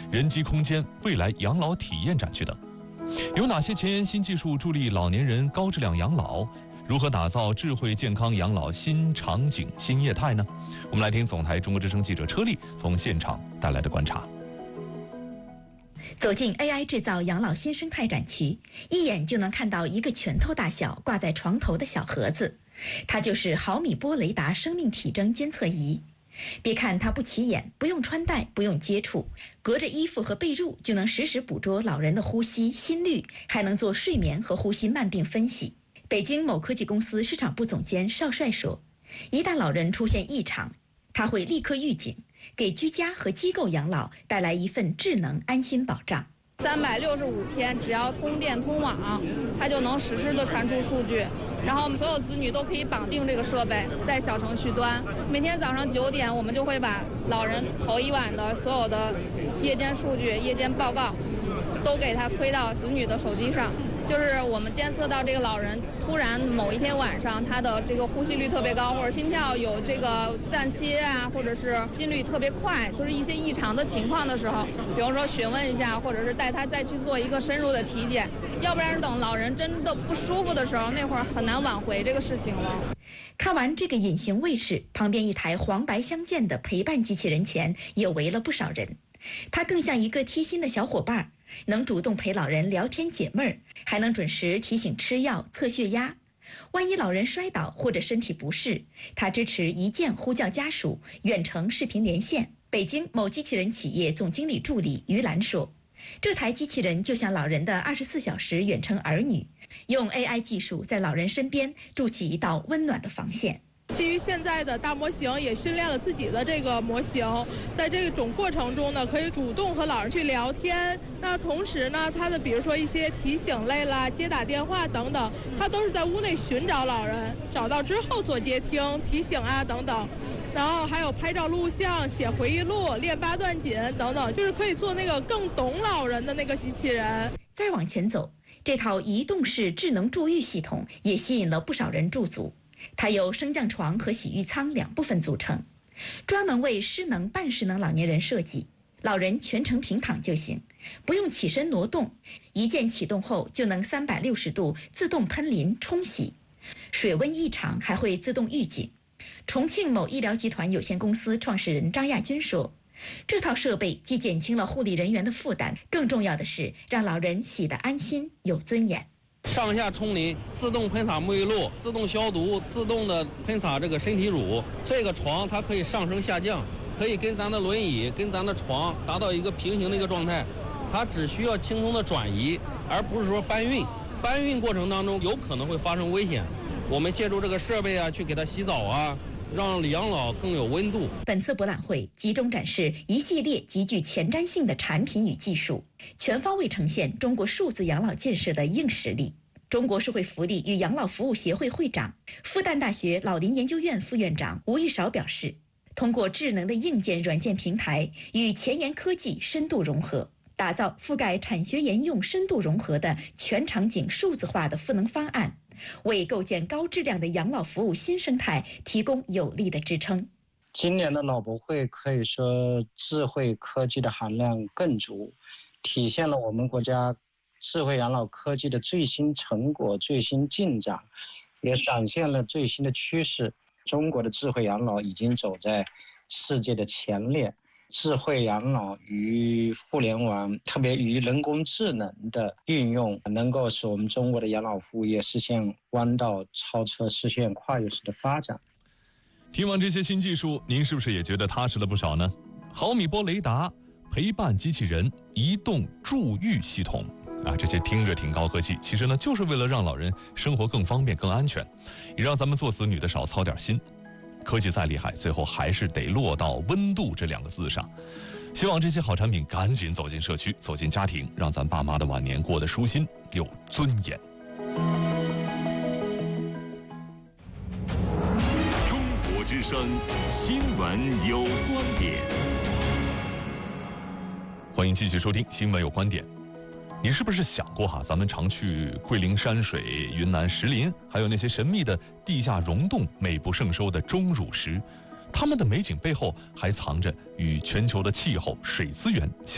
人机空间未来养老体验展区等。有哪些前沿新技术助力老年人高质量养老？如何打造智慧健康养老新场景、新业态呢？我们来听总台中国之声记者车丽从现场带来的观察。 走进 AI 制造养老新生态展区，一眼就能看到一个拳头大小挂在床头的小盒子，它就是毫米波雷达生命体征监测仪。别看它不起眼，不用穿戴，不用接触，隔着衣服和被褥就能实时捕捉老人的呼吸、心率，还能做睡眠和呼吸慢病分析。北京某科技公司市场部总监邵帅说，一旦老人出现异常，他会立刻预警，给居家和机构养老带来一份智能安心保障。 365天，只要通电通网，它就能实时的传出数据，然后我们所有子女都可以绑定这个设备，在小程序端，每天早上9点，我们就会把老人头一晚的所有的夜间数据、夜间报告，都给他推到子女的手机上。就是我们监测到这个老人突然某一天晚上他的这个呼吸率特别高，或者心跳有这个暂歇啊，或者是心率特别快，就是一些异常的情况的时候，比如说询问一下，或者是带他再去做一个深入的体检，要不然等老人真的不舒服的时候，那会儿很难挽回这个事情了。 看完这个隐形卫士，旁边一台黄白相间的陪伴机器人前也围了不少人，它更像一个贴心的小伙伴，能主动陪老人聊天解闷儿，还能准时提醒吃药、测血压。万一老人摔倒或者身体不适，它支持一键呼叫家属、远程视频连线。北京某机器人企业总经理助理于兰说，这台机器人就像老人的24小时远程儿女，用 AI 技术在老人身边筑起一道温暖的防线。 基于现在的大模型，也训练了自己的这个模型，在这种过程中呢，可以主动和老人去聊天。那同时呢，它的比如说一些提醒类啦、接打电话等等，它都是在屋内寻找老人，找到之后做接听、提醒啊等等。然后还有拍照录像、写回忆录、练8段锦等等，就是可以做那个更懂老人的那个机器人。 再往前走，这套移动式智能助浴系统也吸引了不少人驻足。它由升降床和洗浴舱2部分组成，专门为失能、半失能老年人设计。老人全程平躺就行，不用起身挪动，一键启动后就能360度自动喷淋冲洗，水温异常还会自动预警。重庆某医疗集团有限公司创始人张亚军说，这套设备既减轻了护理人员的负担，更重要的是让老人洗得安心有尊严。 上下冲淋，自动喷洒沐浴露，自动消毒，自动的喷洒这个身体乳。这个床它可以上升下降，可以跟咱的轮椅、跟咱的床达到一个平行的一个状态。它只需要轻松的转移，而不是说搬运。搬运过程当中有可能会发生危险。我们借助这个设备啊，去给它洗澡啊，让养老更有温度。 本次博览会集中展示一系列极具前瞻性的产品与技术，全方位呈现中国数字养老建设的硬实力。中国社会福利与养老服务协会会长、复旦大学老龄研究院副院长吴玉韶表示，通过智能的硬件、软件平台与前沿科技深度融合，打造覆盖产学研用深度融合的全场景数字化的赋能方案，为构建高质量的养老服务新生态提供有力的支撑。 今年的老博会可以说智慧科技的含量更足，体现了我们国家智慧养老科技的最新成果、最新进展，也展现了最新的趋势。中国的智慧养老已经走在世界的前列。智慧养老与互联网，特别与人工智能的运用，能够使我们中国的养老服务业实现弯道超车，实现跨越式的发展。 听完这些新技术，您是不是也觉得踏实了不少呢？毫米波雷达、陪伴机器人、移动助浴系统这些听着挺高科技，其实呢就是为了让老人生活更方便、更安全，也让咱们做子女的少操点心。科技再厉害，最后还是得落到温度这2个字上。希望这些好产品赶紧走进社区，走进家庭，让咱爸妈的晚年过得舒心有尊严。 中国之声新闻有观点， 欢迎继续收听新闻有观点。你是不是想过咱们常去桂林山水、云南石林，还有那些神秘的地下溶洞、美不胜收的钟乳石，它们的美景背后还藏着与全球的气候、水资源